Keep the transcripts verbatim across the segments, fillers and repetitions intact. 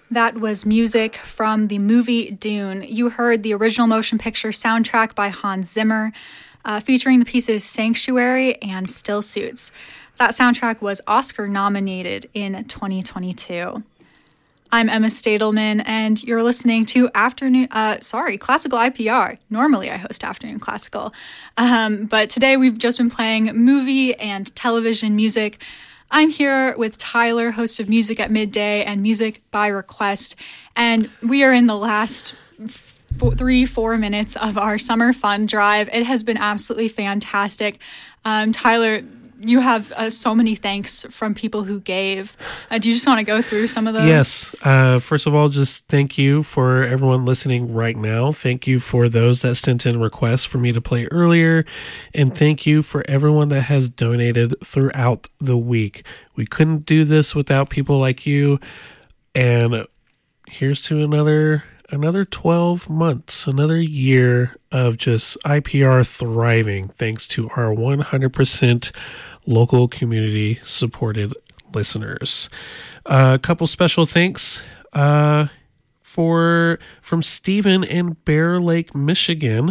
That was music from the movie Dune. You heard the original motion picture soundtrack by Hans Zimmer, uh, featuring the pieces Sanctuary and Still Suits. That soundtrack was Oscar nominated in twenty twenty-two. I'm Emma Stadelman, and you're listening to Afternoon, uh, sorry, Classical I P R. Normally I host Afternoon Classical, um, but today we've just been playing movie and television music. I'm here with Tyler, host of Music at Midday and Music by Request, and we are in the last four, three, four minutes of our summer fun drive. It has been absolutely fantastic. Um, Tyler, you have uh, so many thanks from people who gave. Uh, do you just want to go through some of those? Yes. Uh, first of all, just thank you for everyone listening right now. Thank you for those that sent in requests for me to play earlier. And thank you for everyone that has donated throughout the week. We couldn't do this without people like you. And here's to another another twelve months, another year of just I P R thriving thanks to our one hundred percent local community supported listeners. Uh, a couple special thanks uh, for from Stephen in Bear Lake, Michigan,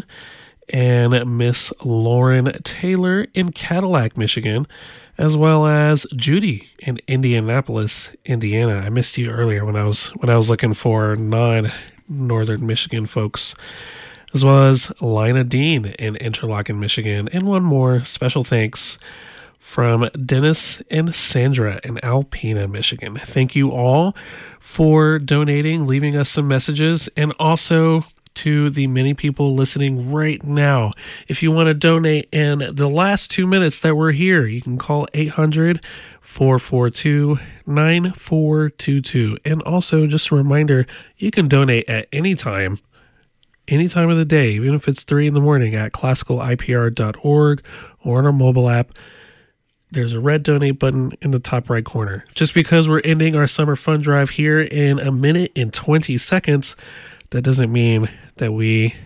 and Miss Lauren Taylor in Cadillac, Michigan, as well as Judy in Indianapolis, Indiana. I missed you earlier when I was when I was looking for non-Northern Michigan folks, as well as Lina Dean in Interlochen, Michigan, and one more special thanks from Dennis and Sandra in Alpena, Michigan. Thank you all for donating, leaving us some messages, and also to the many people listening right now. If you want to donate in the last two minutes that we're here, you can call eight hundred, four four two, nine four two two. And also, just a reminder, you can donate at any time, any time of the day, even if it's three in the morning, at classical I P R dot org or on our mobile app. There's a red donate button in the top right corner. Just because we're ending our summer fun drive here in a minute and twenty seconds, that doesn't mean that we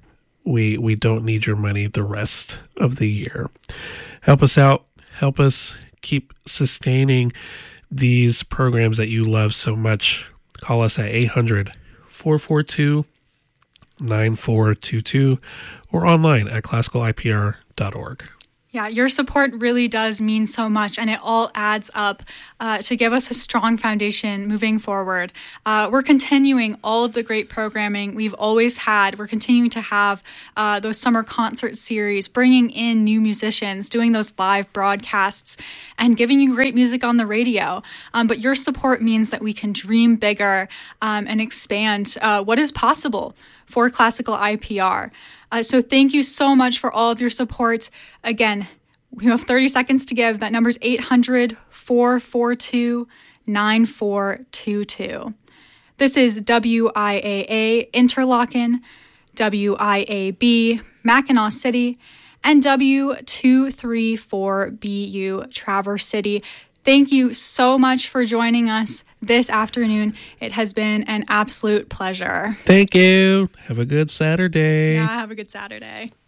we we don't need your money the rest of the year. Help us out. Help us keep sustaining these programs that you love so much. Call us at eight hundred, four four two, nine four two two or online at classical I P R dot org. Yeah, your support really does mean so much, and it all adds up uh, to give us a strong foundation moving forward. Uh, we're continuing all of the great programming we've always had. We're continuing to have uh, those summer concert series, bringing in new musicians, doing those live broadcasts, and giving you great music on the radio. Um, but your support means that we can dream bigger um, and expand uh, what is possible for classical I P R. Uh, so thank you so much for all of your support. Again, we have thirty seconds to give. That number is eight hundred, four four two, nine four two two. This is W I A A Interlochen, W I A B Mackinac City, and W two three four B U Traverse City. Thank you so much for joining us this afternoon. It has been an absolute pleasure. Thank you. Have a good Saturday. Yeah, have a good Saturday.